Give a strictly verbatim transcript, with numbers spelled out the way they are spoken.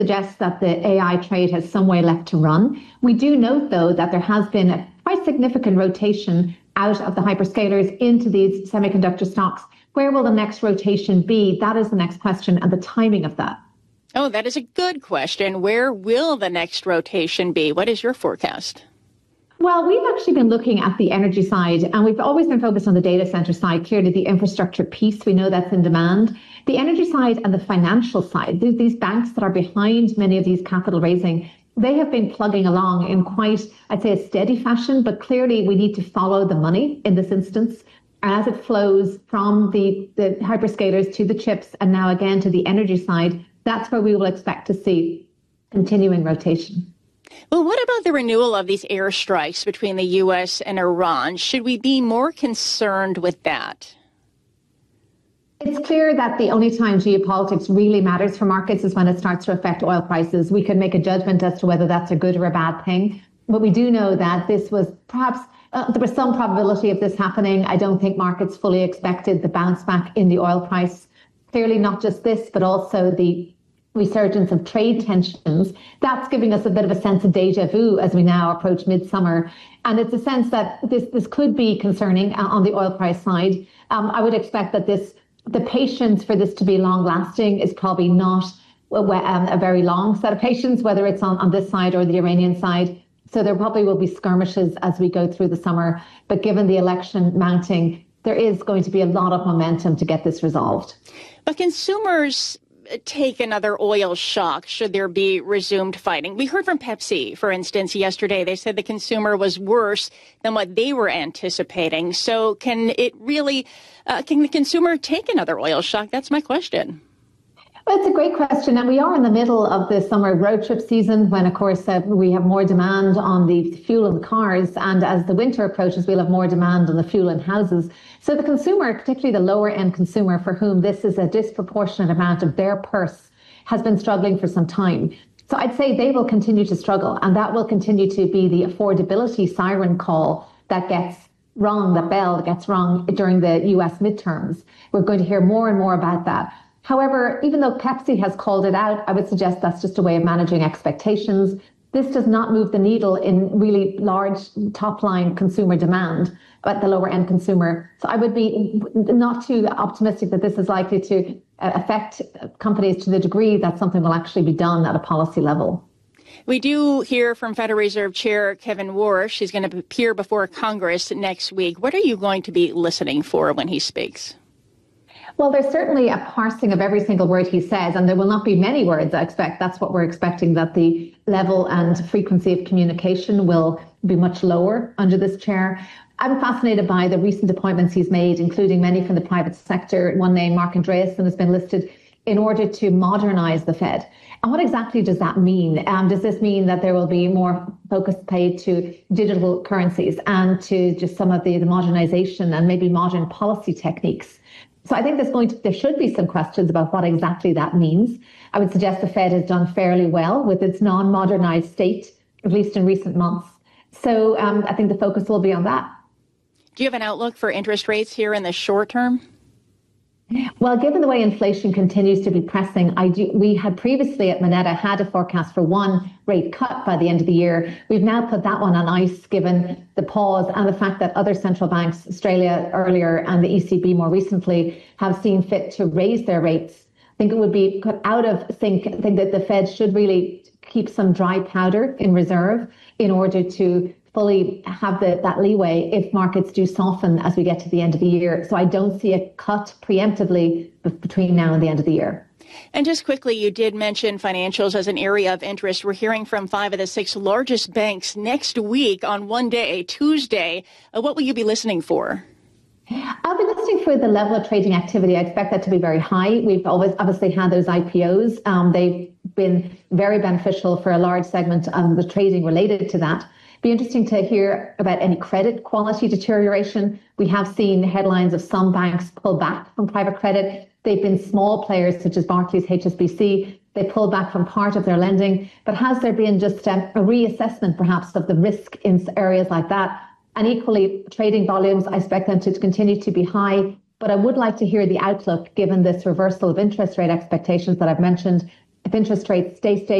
suggests that the A I trade has some way left to run. We do note, though, that there has been a quite significant rotation out of the hyperscalers into these semiconductor stocks. Where will the next rotation be? That is the next question, and the timing of that. Oh, that is a good question. Where will the next rotation be? What is your forecast? Well, we've actually been looking at the energy side, and we've always been focused on the data center side. Clearly, the infrastructure piece, we know that's in demand. The energy side and the financial side, these banks that are behind many of these capital raising, they have been plugging along in quite, I'd say, a steady fashion, but clearly we need to follow the money in this instance. As it flows from the, the hyperscalers to the chips and now again to the energy side, that's where we will expect to see continuing rotation. Well, what about the renewal of these airstrikes between the U S and Iran? Should we be more concerned with that? It's clear that the only time geopolitics really matters for markets is when it starts to affect oil prices. We could make a judgment as to whether that's a good or a bad thing. But we do know that this was perhaps, uh, there was some probability of this happening. I don't think markets fully expected the bounce back in the oil price. Clearly not just this, but also the resurgence of trade tensions. That's giving us a bit of a sense of deja vu as we now approach midsummer. And it's a sense that this, this could be concerning uh, on the oil price side. Um, I would expect that this the patience for this to be long lasting is probably not um, a very long set of patience, whether it's on, on this side or the Iranian side. So there probably will be skirmishes as we go through the summer. But given the election mounting, there is going to be a lot of momentum to get this resolved. But consumers take another oil shock should there be resumed fighting. We heard from Pepsi, for instance, yesterday. They said the consumer was worse than what they were anticipating. So can it really, uh, can the consumer take another oil shock? That's my question. Well, it's a great question. And we are in the middle of the summer road trip season when, of course, uh, we have more demand on the fuel in the cars. And as the winter approaches, we'll have more demand on the fuel in houses. So the consumer, particularly the lower end consumer for whom this is a disproportionate amount of their purse, has been struggling for some time. So I'd say they will continue to struggle. And that will continue to be the affordability siren call that gets rung, the bell that gets rung during the U S midterms. We're going to hear more and more about that. However, even though Pepsi has called it out, I would suggest that's just a way of managing expectations. This does not move the needle in really large top-line consumer demand at the lower-end consumer. So I would be not too optimistic that this is likely to affect companies to the degree that something will actually be done at a policy level. We do hear from Federal Reserve Chair Kevin Warsh. He's going to appear before Congress next week. What are you going to be listening for when he speaks? Well, there's certainly a parsing of every single word he says, and there will not be many words, I expect. That's what we're expecting, that the level and frequency of communication will be much lower under this chair. I'm fascinated by the recent appointments he's made, including many from the private sector. One name, Mark Andreessen, has been listed in order to modernize the Fed. And what exactly does that mean? Um, does this mean that there will be more focus paid to digital currencies and to just some of the, the modernization and maybe modern policy techniques? So I think there's going to, there should be some questions about what exactly that means. I would suggest the Fed has done fairly well with its non-modernized state, at least in recent months. So um, I think the focus will be on that. Do you have an outlook for interest rates here in the short term? Well, given the way inflation continues to be pressing, I do, we had previously at Moneta had a forecast for one rate cut by the end of the year. We've now put that one on ice, given the pause and the fact that other central banks, Australia earlier and the E C B more recently, have seen fit to raise their rates. I think it would be out of sync. I think that the Fed should really keep some dry powder in reserve in order to fully have the, that leeway if markets do soften as we get to the end of the year. So I don't see a cut preemptively between now and the end of the year. And just quickly, you did mention financials as an area of interest. We're hearing from five of the six largest banks next week on one day, Tuesday. Uh, what will you be listening for? I'll be listening for the level of trading activity. I expect that to be very high. We've always obviously had those I P Os. Um, they've been very beneficial for a large segment of the trading related to that. Be interesting to hear about any credit quality deterioration. We have seen headlines of some banks pull back from private credit. They've been small players such as Barclays, H S B C. They pulled back from part of their lending. But has there been just a, a reassessment perhaps of the risk in areas like that? And equally, trading volumes, I expect them to continue to be high. But I would like to hear the outlook given this reversal of interest rate expectations that I've mentioned. if interest rates stay stable